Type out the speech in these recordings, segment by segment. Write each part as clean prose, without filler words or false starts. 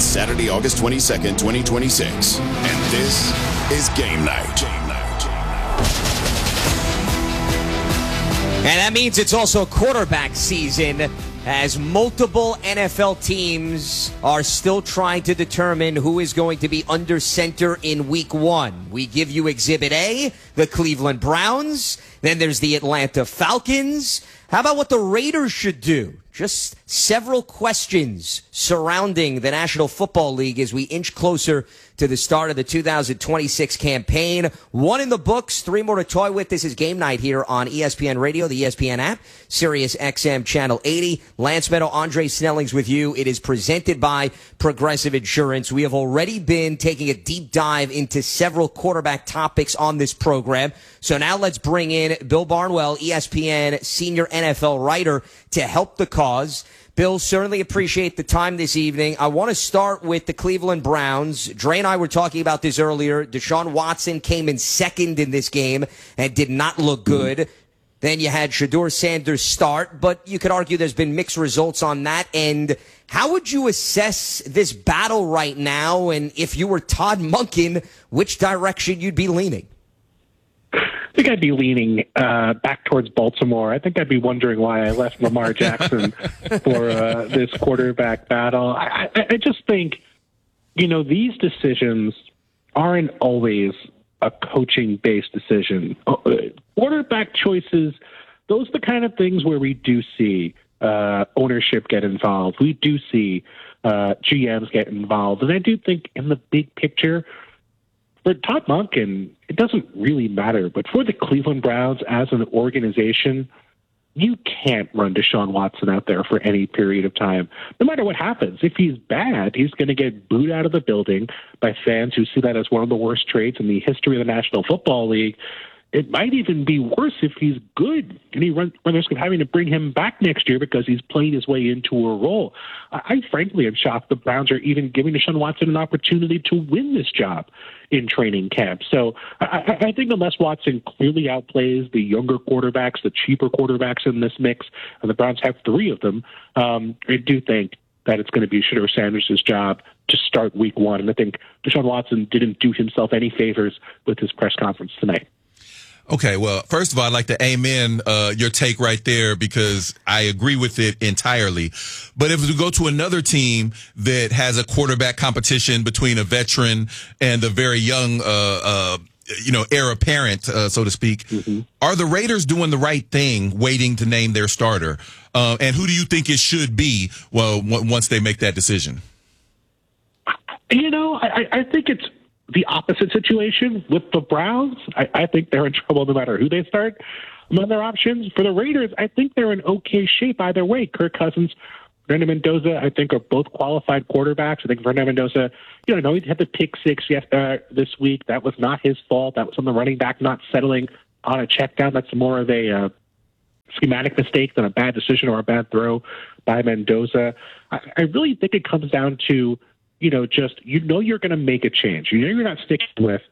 It's Saturday, August 22nd, 2026, and this is Game Night. And that means it's also quarterback season, as multiple NFL teams are still trying to determine who is going to be under center in Week 1. We give you Exhibit A, the Cleveland Browns. Then there's the Atlanta Falcons. How about what the Raiders should do? Just several questions surrounding the National Football League as we inch closer to the start of the 2026 campaign. 1 in the books, 3 more to toy with. This is Game Night here on ESPN Radio, the ESPN app, Sirius XM Channel 80. Lance Meadow, Andre Snellings with you. It is presented by Progressive Insurance. We have already been taking a deep dive into several quarterback topics on this program. So now let's bring in Bill Barnwell, ESPN senior NFL writer, to help the cause. Bill, certainly appreciate the time this evening. I want to start with the Cleveland Browns. Dre and I were talking about this earlier. Deshaun Watson came in second in this game and did not look good. Then you had Shedeur Sanders start, but you could argue there's been mixed results on that end. How would you assess this battle right now? And if you were Todd Monken, which direction you'd be leaning? I think I'd be leaning back towards Baltimore. I think I'd be wondering why I left Lamar Jackson for this quarterback battle. I just think, these decisions aren't always a coaching-based decision. Quarterback choices, those are the kind of things where we do see ownership get involved. We do see GMs get involved. And I do think in the big picture, for Todd Monken, it doesn't really matter. But for the Cleveland Browns as an organization, you can't run Deshaun Watson out there for any period of time, no matter what happens. If he's bad, he's going to get booed out of the building by fans who see that as one of the worst trades in the history of the National Football League. It might even be worse if he's good, and he runs the risk of having to bring him back next year because he's playing his way into a role. I frankly am shocked the Browns are even giving Deshaun Watson an opportunity to win this job in training camp. So I think unless Watson clearly outplays the younger quarterbacks, the cheaper quarterbacks in this mix, and the Browns have 3 of them, I do think that it's going to be Shedeur Sanders' job to start Week 1. And I think Deshaun Watson didn't do himself any favors with his press conference tonight. Okay, well, first of all, I'd like to amen your take right there because I agree with it entirely. But if we go to another team that has a quarterback competition between a veteran and a very young, heir apparent, so to speak, are the Raiders doing the right thing waiting to name their starter? And who do you think it should be once they make that decision? I think it's the opposite situation with the Browns. I think they're in trouble no matter who they start among their options. For the Raiders, I think they're in okay shape either way. Kirk Cousins, Fernando Mendoza, I think are both qualified quarterbacks. I think Fernando Mendoza, he had the pick 6 this week. That was not his fault. That was on the running back not settling on a check down. That's more of a schematic mistake than a bad decision or a bad throw by Mendoza. I really think it comes down to you're going to make a change. You're not sticking with,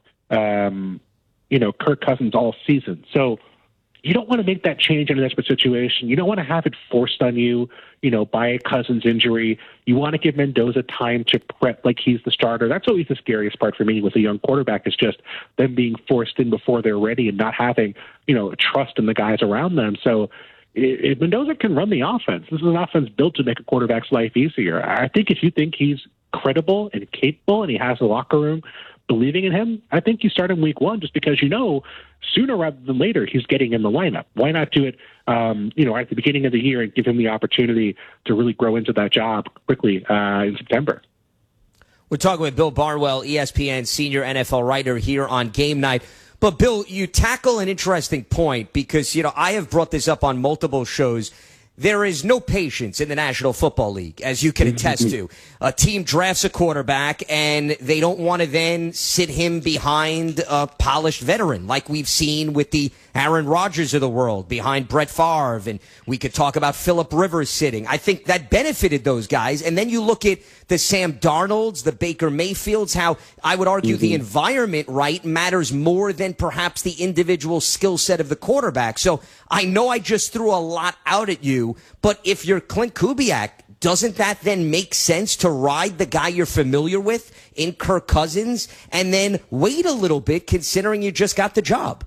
Kirk Cousins all season. So you don't want to make that change in a desperate situation. You don't want to have it forced on you, by a Cousins injury. You want to give Mendoza time to prep like he's the starter. That's always the scariest part for me with a young quarterback is just them being forced in before they're ready and not having, trust in the guys around them. So if Mendoza can run the offense, this is an offense built to make a quarterback's life easier. I think if you think he's credible and capable and he has a locker room believing in him, I think you start in Week 1 just because sooner rather than later he's getting in the lineup. Why not do it at the beginning of the year and give him the opportunity to really grow into that job quickly in September? We're talking with Bill Barnwell, ESPN senior NFL writer here on Game Night. But Bill, you tackle an interesting point because, I have brought this up on multiple shows. There is no patience in the National Football League, as you can attest to. A team drafts a quarterback, and they don't want to then sit him behind a polished veteran, like we've seen with the Aaron Rodgers of the world, behind Brett Favre, and we could talk about Phillip Rivers sitting. I think that benefited those guys. And then you look at the Sam Darnolds, the Baker Mayfields, how I would argue the environment, right, matters more than perhaps the individual skill set of the quarterback. So I know I just threw a lot out at you, but if you're Clint Kubiak, doesn't that then make sense to ride the guy you're familiar with in Kirk Cousins and then wait a little bit considering you just got the job?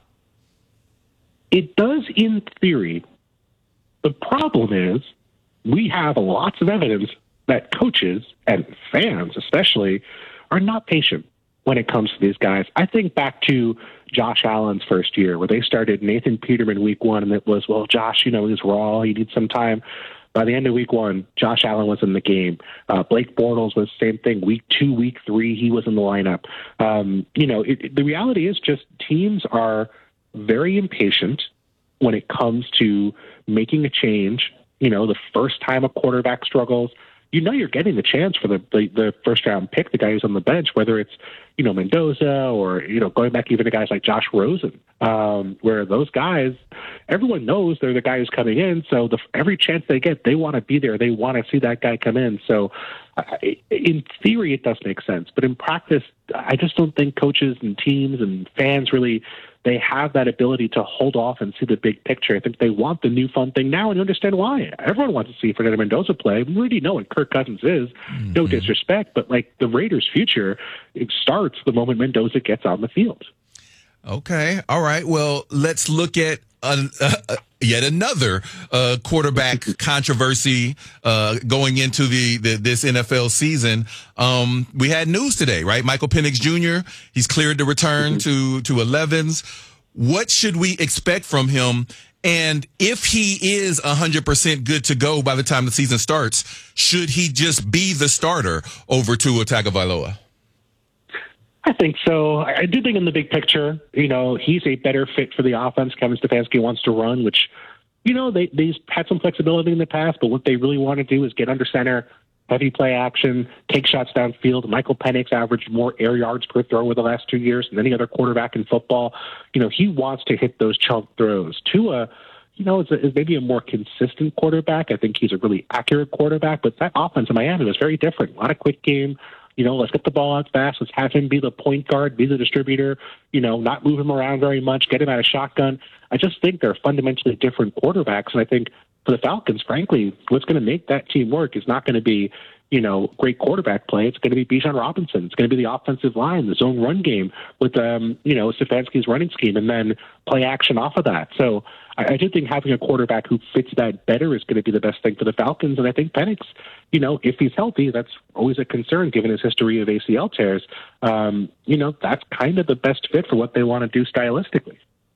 It does in theory. The problem is we have lots of evidence that coaches and fans especially are not patient when it comes to these guys. I think back to Josh Allen's first year where they started Nathan Peterman week one, and it was, well, Josh, he's raw. He needs some time. By the end of week one, Josh Allen was in the game. Blake Bortles was the same thing. Week 2, week 3, he was in the lineup. The reality is just teams are very impatient when it comes to making a change. The first time a quarterback struggles, you're getting the chance for the first round pick, the guy who's on the bench, whether it's, Mendoza or, going back even to guys like Josh Rosen, where those guys, everyone knows they're the guy who's coming in. So every chance they get, they want to be there. They want to see that guy come in. So in theory, it does make sense. But in practice, I just don't think coaches and teams and fans really, they have that ability to hold off and see the big picture. I think they want the new fun thing now, and you understand why. Everyone wants to see Fernando Mendoza play. We already know what Kirk Cousins is. Mm-hmm. No disrespect, but the Raiders' future, it starts the moment Mendoza gets on the field. Okay. All right. Well, let's look at yet another quarterback controversy going into this NFL season. We had news today, right? Michael Penix Jr., he's cleared to return to 11s. What should we expect from him? And if he is 100% good to go by the time the season starts, should he just be the starter over Tua Tagovailoa? I think so. I do think in the big picture, he's a better fit for the offense Kevin Stefanski wants to run, which, they've had some flexibility in the past, but what they really want to do is get under center, heavy play action, take shots downfield. Michael Penix averaged more air yards per throw over the last 2 years than any other quarterback in football. He wants to hit those chunk throws. Tua, is maybe a more consistent quarterback. I think he's a really accurate quarterback, but that offense in Miami was very different. A lot of quick game. Let's get the ball out fast. Let's have him be the point guard, be the distributor, not move him around very much, get him out of shotgun. I just think they're fundamentally different quarterbacks. And I think for the Falcons, frankly, what's going to make that team work is not going to be, great quarterback play. It's going to be Bijan Robinson. It's going to be the offensive line, the zone run game with, Stefanski's running scheme, and then play action off of that. So I do think having a quarterback who fits that better is going to be the best thing for the Falcons. And I think Penix, if he's healthy, that's always a concern given his history of ACL tears. That's kind of the best fit for what they want to do stylistically.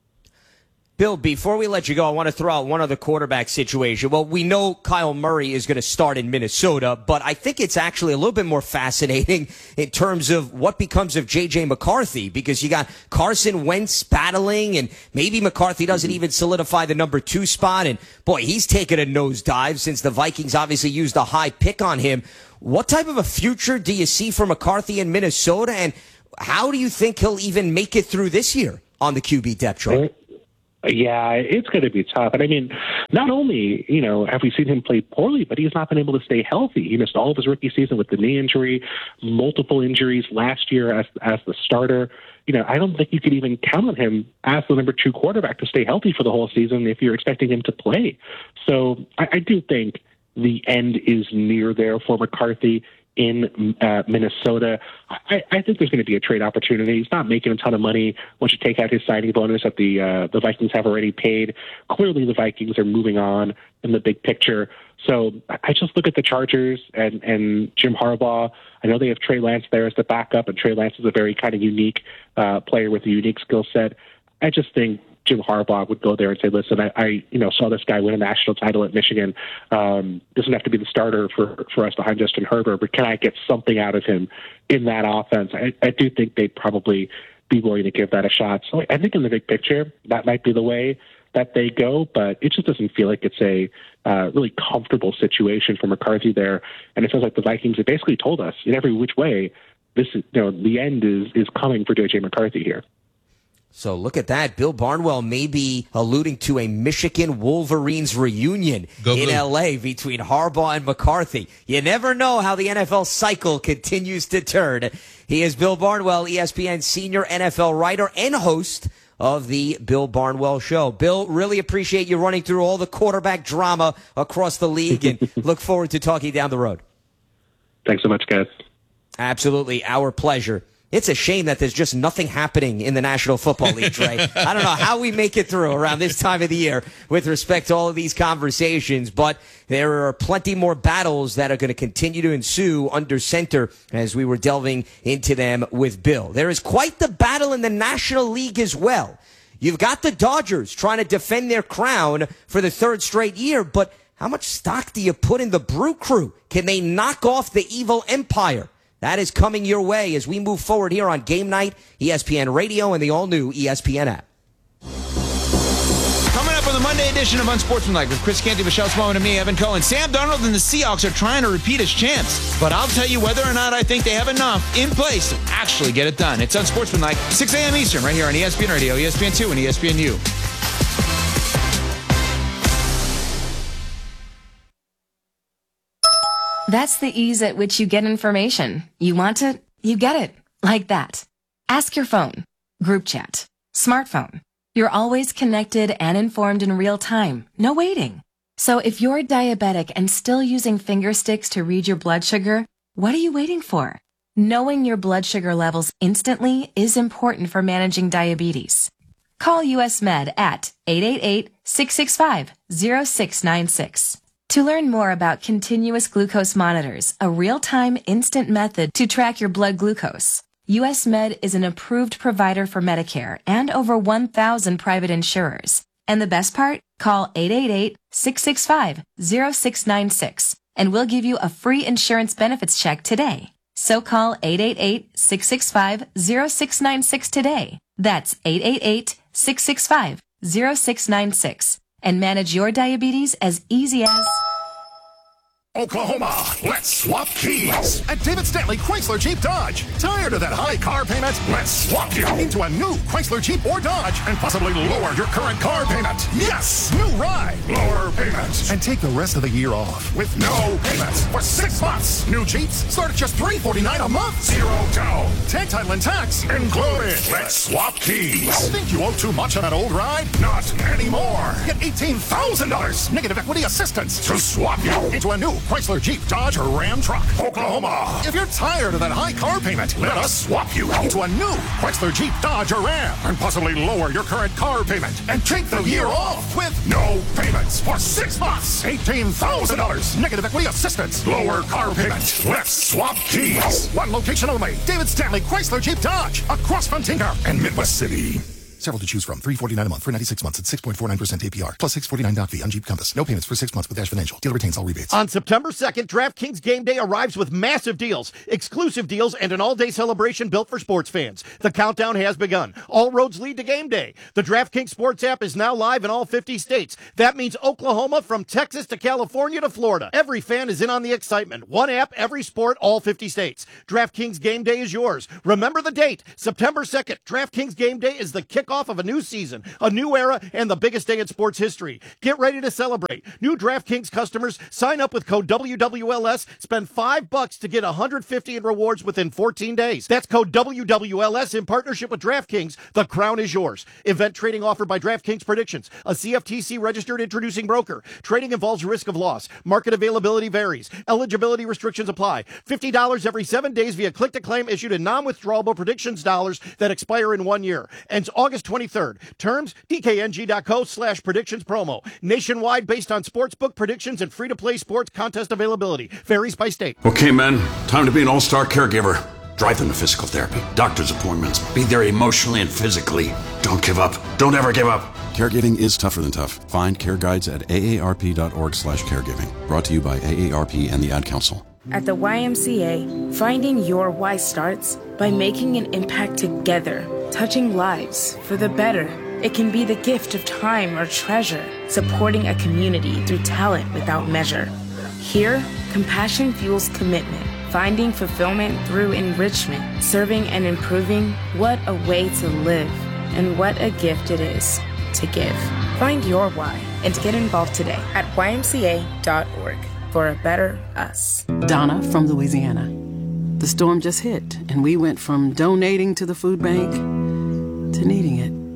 Bill, before we let you go, I want to throw out one other quarterback situation. Well, we know Kyle Murray is going to start in Minnesota, but I think it's actually a little bit more fascinating in terms of what becomes of J.J. McCarthy, because you got Carson Wentz battling, and maybe McCarthy doesn't even solidify the number 2 spot. And boy, he's taken a nosedive since the Vikings obviously used a high pick on him. What type of a future do you see for McCarthy in Minnesota, and how do you think he'll even make it through this year on the QB depth chart? Yeah, it's going to be tough. And I mean, not only, have we seen him play poorly, but he's not been able to stay healthy. He missed all of his rookie season with the knee injury, multiple injuries last year as the starter. I don't think you could even count on him as the number 2 quarterback to stay healthy for the whole season if you're expecting him to play. So I do think the end is near there for McCarthy in Minnesota. I think there's going to be a trade opportunity. He's not making a ton of money once you take out his signing bonus that the Vikings have already paid. Clearly, the Vikings are moving on in the big picture. So I just look at the Chargers and Jim Harbaugh. I know they have Trey Lance there as the backup, and Trey Lance is a very kind of unique player with a unique skill set. I just think Jim Harbaugh would go there and say, listen, I saw this guy win a national title at Michigan. Doesn't have to be the starter for us behind Justin Herbert, but can I get something out of him in that offense? I do think they'd probably be willing to give that a shot. So I think in the big picture, that might be the way that they go, but it just doesn't feel like it's a really comfortable situation for McCarthy there. And it feels like the Vikings have basically told us in every which way, this is, the end is coming for J.J. McCarthy here. So look at that. Bill Barnwell may be alluding to a Michigan Wolverines reunion in L.A. between Harbaugh and McCarthy. You never know how the NFL cycle continues to turn. He is Bill Barnwell, ESPN senior NFL writer and host of the Bill Barnwell Show. Bill, really appreciate you running through all the quarterback drama across the league, and look forward to talking down the road. Thanks so much, guys. Absolutely. Our pleasure. It's a shame that there's just nothing happening in the National Football League, Trey. I don't know how we make it through around this time of the year with respect to all of these conversations, but there are plenty more battles that are going to continue to ensue under center as we were delving into them with Bill. There is quite the battle in the National League as well. You've got the Dodgers trying to defend their crown for the third straight year, but how much stock do you put in the Brew Crew? Can they knock off the evil empire? That is coming your way as we move forward here on Game Night, ESPN Radio, and the all-new ESPN app. Coming up on the Monday edition of Unsportsmanlike with Chris Canty, Michelle Smallman, and me, Evan Cohen. Sam Darnold and the Seahawks are trying to repeat his chance, but I'll tell you whether or not I think they have enough in place to actually get it done. It's Unsportsmanlike, 6 a.m. Eastern, right here on ESPN Radio, ESPN2, and ESPNU. That's the ease at which you get information. You want it, you get it. Like that. Ask your phone. Group chat. Smartphone. You're always connected and informed in real time. No waiting. So if you're diabetic and still using finger sticks to read your blood sugar, what are you waiting for? Knowing your blood sugar levels instantly is important for managing diabetes. Call US Med at 888-665-0696. To learn more about continuous glucose monitors, a real-time instant method to track your blood glucose, US Med is an approved provider for Medicare and over 1,000 private insurers. And the best part? Call 888-665-0696 and we'll give you a free insurance benefits check today. So call 888-665-0696 today. That's 888-665-0696. And manage your diabetes as easy as... Oklahoma, let's swap keys at David Stanley Chrysler Jeep Dodge. Tired of that high car payment? Let's swap you into a new Chrysler Jeep or Dodge and possibly lower your current car payment. Yes, new ride, lower payments, and take the rest of the year off with no payments for 6 months. New Jeeps start at just $349 a month. Zero down. Tag title and tax included. Let's swap keys. Think you owe too much on that old ride? Not anymore. Get $18,000 negative equity assistance to swap you into a new Chrysler Jeep Dodge or Ram truck. Oklahoma. If you're tired of that high car payment, let us swap you into a new Chrysler Jeep Dodge or Ram and possibly lower your current car payment and take the year off with no payments for 6 months. $18,000 negative equity assistance. Lower car payment. Let's swap keys. One location only. David Stanley Chrysler Jeep Dodge across from Tinker and Midwest City. Several to choose from. $349 a month for 96 months at 6.49% APR. Plus $649 doc fee on Jeep Compass. No payments for 6 months with Dash Financial. Dealer retains all rebates. On September 2nd, DraftKings Game Day arrives with massive deals, exclusive deals, and an all-day celebration built for sports fans. The countdown has begun. All roads lead to Game Day. The DraftKings Sports app is now live in all 50 states. That means Oklahoma, from Texas to California to Florida. Every fan is in on the excitement. One app, every sport, all 50 states. DraftKings Game Day is yours. Remember the date, September 2nd. DraftKings Game Day is the kickoff of a new season, a new era, and the biggest day in sports history. Get ready to celebrate. New DraftKings customers sign up with code WWLS, spend $5 to get $150 in rewards within 14 days. That's code WWLS in partnership with DraftKings. The crown is yours. Event trading offered by DraftKings Predictions, a CFTC registered introducing broker. Trading involves risk of loss. Market availability varies. Eligibility restrictions apply. $50 every 7 days via click to claim issued in non-withdrawable predictions dollars that expire in 1 year. Ends August 23rd. Terms, pkng.co/predictions promo. Nationwide based on sportsbook predictions and free-to-play sports contest availability. Varies by state. Okay, men, time to be an all-star caregiver. Drive them to physical therapy, doctor's appointments, be there emotionally and physically. Don't give up. Don't ever give up. Caregiving is tougher than tough. Find care guides at aarp.org/caregiving. Brought to you by AARP and the Ad Council. At the YMCA, finding your why starts by making an impact together, touching lives for the better. It can be the gift of time or treasure, supporting a community through talent without measure. Here, compassion fuels commitment, finding fulfillment through enrichment, serving and improving. What a way to live, and what a gift it is to give. Find your why and get involved today at ymca.org. For a better us. Donna from Louisiana. The storm just hit, and we went from donating to the food bank to needing it.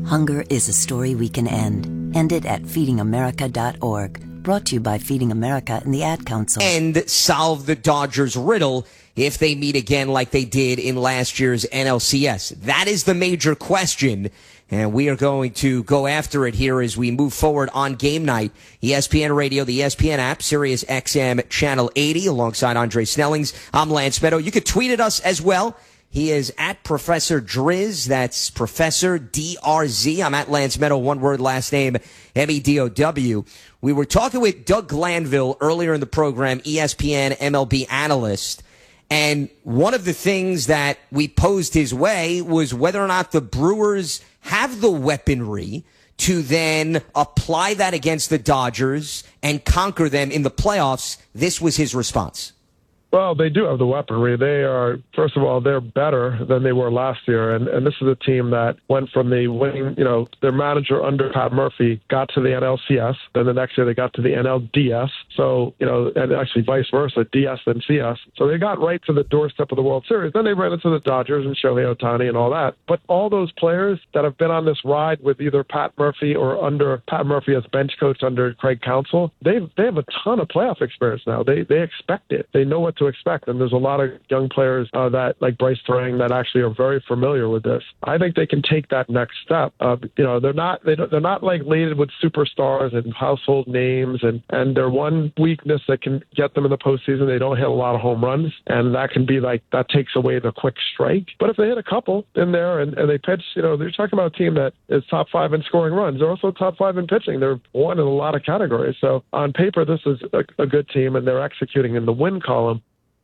Hunger is a story we can end. End it at feedingamerica.org. Brought to you by Feeding America and the Ad Council. And solve the Dodgers riddle if they meet again like they did in last year's NLCS. That is the major question, and we are going to go after it here as we move forward on game night. ESPN Radio, the ESPN app, Sirius XM Channel 80, alongside Andre Snellings. I'm Lance Meadow. You could tweet at us as well. He is at Professor Driz. That's Professor DRZ. I'm at Lance Meadow, one word, last name, MEDOW. We were talking with Doug Glanville earlier in the program, ESPN MLB analyst. And one of the things that we posed his way was whether or not the Brewers have the weaponry to then apply that against the Dodgers and conquer them in the playoffs. This was his response. Well, they do have the weaponry. They are, first of all, they're better than they were last year. And this is a team that went from the winning, their manager under Pat Murphy got to the NLCS. Then the next year they got to the NLDS. So, and actually vice versa, DS and CS. So they got right to the doorstep of the World Series. Then they ran into the Dodgers and Shohei Ohtani and all that. But all those players that have been on this ride with either Pat Murphy or under Pat Murphy as bench coach under Craig Counsell, they have a ton of playoff experience now. They expect it. They know what to expect. And there's a lot of young players that, like Bryce Turang, that actually are very familiar with this. I think they can take that next step. They're not like laden with superstars and household names, and their one weakness that can get them in the postseason, they don't hit a lot of home runs, and that can be like, that takes away the quick strike. But if they hit a couple in there and they pitch, they're talking about a team that is top 5 in scoring runs. They're also top 5 in pitching. They're one in a lot of categories. So on paper, this is a good team, and they're executing in the win column.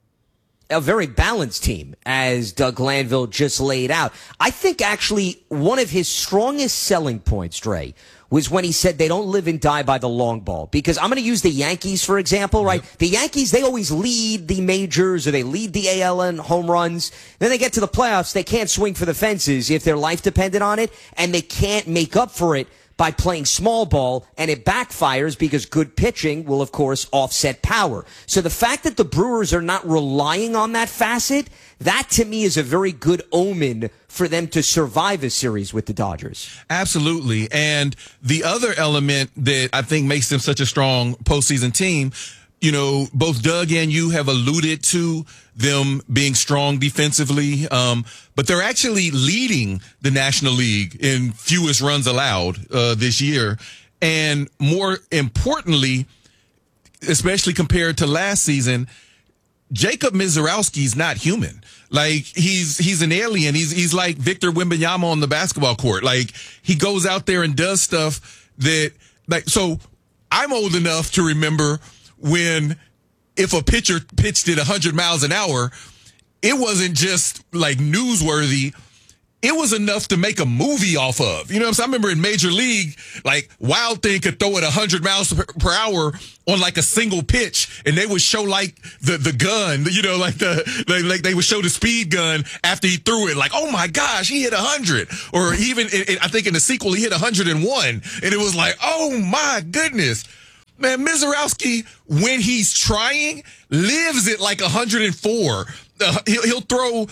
A very balanced team, as Doug Glanville just laid out. I think actually one of his strongest selling points, Dre, was when he said they don't live and die by the long ball. Because I'm going to use the Yankees, for example, right? The Yankees, they always lead the majors or they lead the AL in home runs. Then they get to the playoffs, they can't swing for the fences if their life depended on it, and they can't make up for it by playing small ball, and it backfires because good pitching will, of course, offset power. So the fact that the Brewers are not relying on that facet, that to me is a very good omen for them to survive a series with the Dodgers. Absolutely. And the other element that I think makes them such a strong postseason team, both Doug and you have alluded to them being strong defensively, but they're actually leading the National League in fewest runs allowed this year. And more importantly, especially compared to last season, Jacob Misiorowski's not human. Like, he's an alien. He's like Victor Wembanyama on the basketball court. Like, he goes out there and does stuff that, so I'm old enough to remember when if a pitcher pitched it 100 miles an hour, it wasn't just like newsworthy. It was enough to make a movie off of. You know what I'm saying? I remember in Major League, like, Wild Thing could throw it 100 miles per hour on like a single pitch, and they would show like the gun, like they would show the speed gun after he threw it, like, oh my gosh, he hit 100. Or even, I think in the sequel, he hit 101. And it was like, oh my goodness. Man, Misiorowski, when he's trying, lives at like 104. He'll throw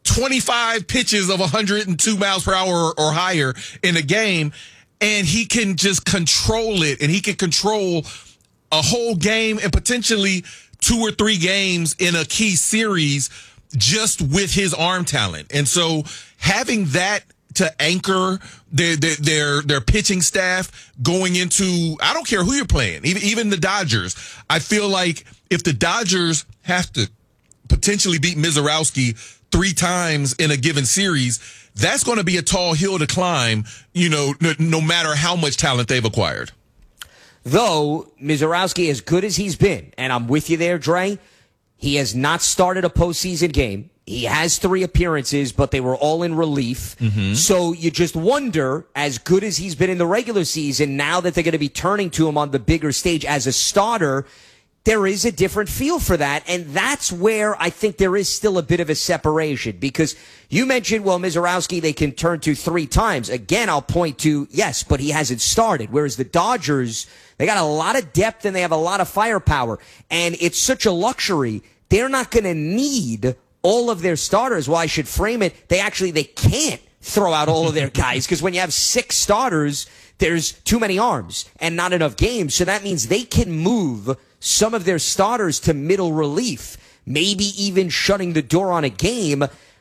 25 pitches of 102 miles per hour or higher in a game, and he can just control it, and he can control a whole game and potentially 2 or 3 games in a key series just with his arm talent. And so having that to anchor their pitching staff going into, I don't care who you're playing, even the Dodgers. I feel like if the Dodgers have to potentially beat Misiorowski 3 times in a given series, that's going to be a tall hill to climb, no matter how much talent they've acquired. Though Misiorowski, as good as he's been, and I'm with you there, Dre, he has not started a postseason game. He has 3 appearances, but they were all in relief. Mm-hmm. So you just wonder, as good as he's been in the regular season, now that they're going to be turning to him on the bigger stage as a starter, there is a different feel for that. And that's where I think there is still a bit of a separation. Because you mentioned, well, Misiorowski, they can turn to 3 times. Again, I'll point to, yes, but he hasn't started. Whereas the Dodgers, they got a lot of depth and they have a lot of firepower. And it's such a luxury. They're not going to need all of their starters. Well, I should frame it, they can't throw out all of their guys, because when you have 6 starters, there's too many arms and not enough games. So that means they can move some of their starters to middle relief, maybe even shutting the door on a game.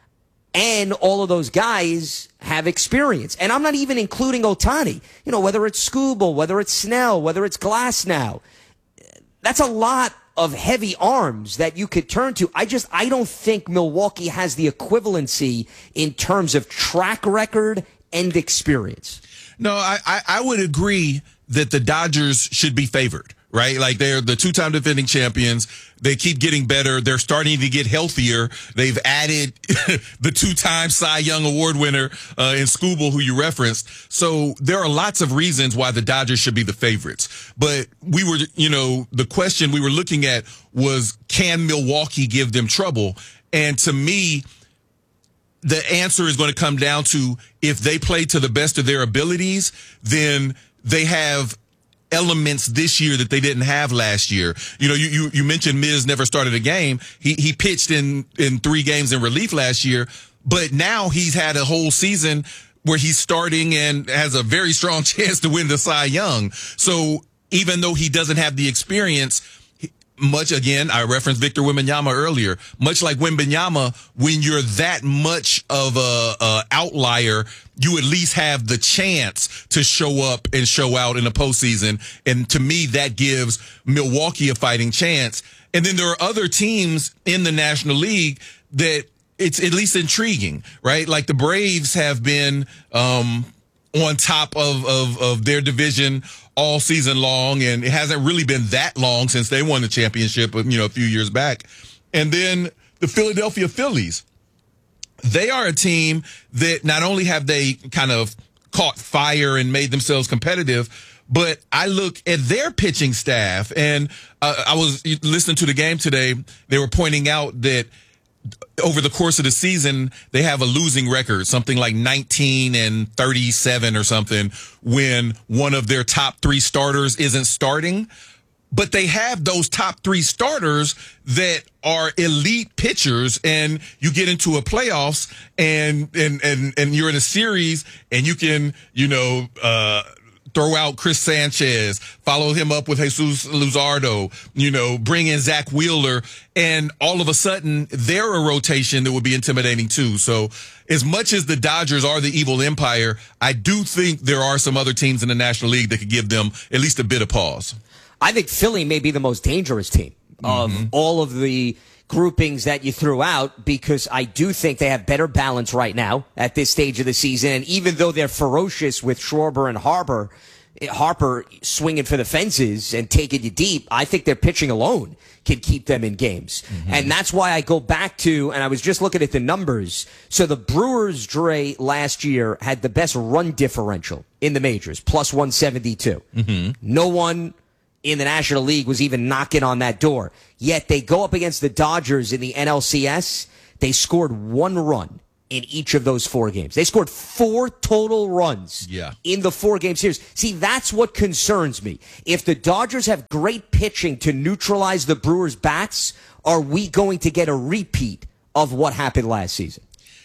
And all of those guys have experience. And I'm not even including Ohtani. You know, whether it's Skubal, whether it's Snell, whether it's Glasnow. That's a lot of heavy arms that you could turn to. I don't think Milwaukee has the equivalency in terms of track record and experience. No, I would agree that the Dodgers should be favored, right? Like, they're the 2-time defending champions. They keep getting better. They're starting to get healthier. They've added the 2-time Cy Young Award winner in Skubal, who you referenced. So there are lots of reasons why the Dodgers should be the favorites. But we were, the question we were looking at was, can Milwaukee give them trouble? And to me, the answer is going to come down to, if they play to the best of their abilities, then they have elements this year that they didn't have last year. You mentioned Miz never started a game. He pitched in 3 games in relief last year, but now he's had a whole season where he's starting and has a very strong chance to win the Cy Young. So even though he doesn't have the experience, much, again, I referenced Victor Wembanyama earlier, much like Wembanyama, when you're that much of a outlier, you at least have the chance to show up and show out in the postseason. And to me, that gives Milwaukee a fighting chance. And then there are other teams in the National League that it's at least intriguing, right? Like the Braves have been on top of their division all season long, and it hasn't really been that long since they won the championship, a few years back. And then the Philadelphia Phillies, they are a team that not only have they kind of caught fire and made themselves competitive, but I look at their pitching staff, and I was listening to the game today. They were pointing out that over the course of the season, they have a losing record, something like 19-37 or something, when one of their top 3 starters isn't starting. But they have those top 3 starters that are elite pitchers, and you get into a playoffs and you're in a series, and you can, throw out Chris Sanchez, follow him up with Jesus Luzardo, bring in Zach Wheeler, and all of a sudden they're a rotation that would be intimidating too. So as much as the Dodgers are the evil empire, I do think there are some other teams in the National League that could give them at least a bit of pause. I think Philly may be the most dangerous team of all of the groupings that you threw out, because I do think they have better balance right now at this stage of the season. And even though they're ferocious with Schwarber and Harper swinging for the fences and taking you deep, I think their pitching alone can keep them in games. And that's why I go back to, and I was just looking at the numbers. So the Brewers, Dre, last year had the best run differential in the majors, plus 172. No one in the National League was even knocking on that door. Yet they go up against the Dodgers in the NLCS. They scored 1 run in each of those 4 games. They scored 4 total runs in the 4-game series. See, that's what concerns me. If the Dodgers have great pitching to neutralize the Brewers' bats, are we going to get a repeat of what happened last season?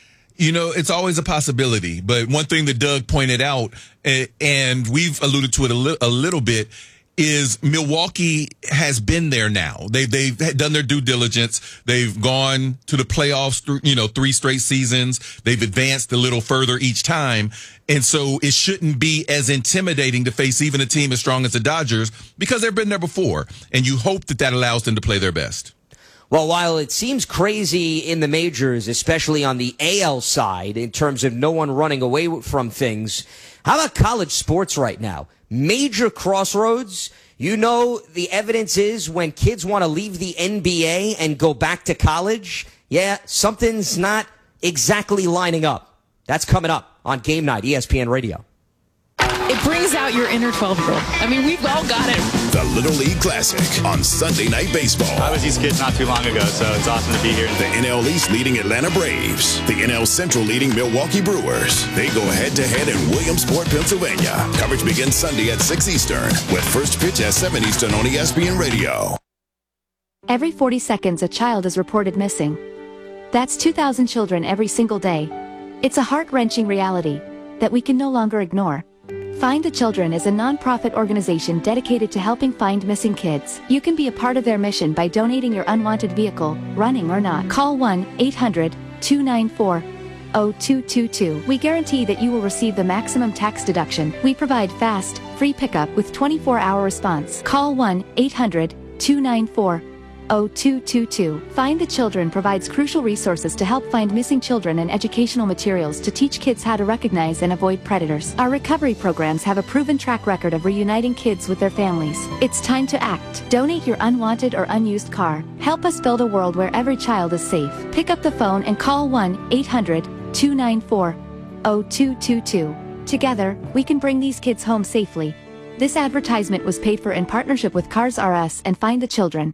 It's always a possibility. But one thing that Doug pointed out, and we've alluded to it a little bit, is Milwaukee has been there now. They've done their due diligence. They've gone to the playoffs through, 3 straight seasons. They've advanced a little further each time. And so it shouldn't be as intimidating to face even a team as strong as the Dodgers, because they've been there before. And you hope that allows them to play their best. Well, while it seems crazy in the majors, especially on the AL side, in terms of no one running away from things, how about college sports right now? Major crossroads. The evidence is when kids want to leave the NBA and go back to college, something's not exactly lining up. That's coming up on Game Night, ESPN Radio. It brings out your inner 12-year-old. I mean, we've all got it. The Little League Classic on Sunday Night Baseball. I was these kids not too long ago, so it's awesome to be here. The NL East leading Atlanta Braves. The NL Central leading Milwaukee Brewers. They go head-to-head in Williamsport, Pennsylvania. Coverage begins Sunday at 6 Eastern, with first pitch at 7 Eastern on ESPN Radio. Every 40 seconds, a child is reported missing. That's 2,000 children every single day. It's a heart-wrenching reality that we can no longer ignore. Find the Children is a non-profit organization dedicated to helping find missing kids. You can be a part of their mission by donating your unwanted vehicle, running or not. Call 1-800-294-0222. We guarantee that you will receive the maximum tax deduction. We provide fast, free pickup with 24-hour response. Call 1-800-294-0222. Find the Children provides crucial resources to help find missing children and educational materials to teach kids how to recognize and avoid predators. Our recovery programs have a proven track record of reuniting kids with their families. It's time to act. Donate your unwanted or unused car. Help us build a world where every child is safe. Pick up the phone and call 1-800-294-0222. Together, we can bring these kids home safely. This advertisement was paid for in partnership with Cars R Us and Find the Children.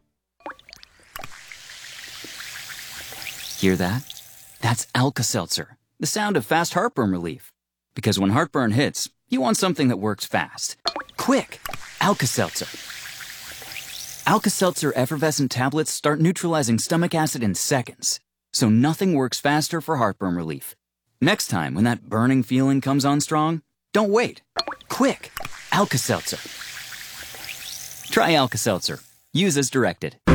Hear that? That's Alka-Seltzer, the sound of fast heartburn relief. Because when heartburn hits, you want something that works fast. Quick! Alka-Seltzer. Alka-Seltzer effervescent tablets start neutralizing stomach acid in seconds, so nothing works faster for heartburn relief. Next time when that burning feeling comes on strong, don't wait. Quick! Alka-Seltzer. Try Alka-Seltzer. Use as directed.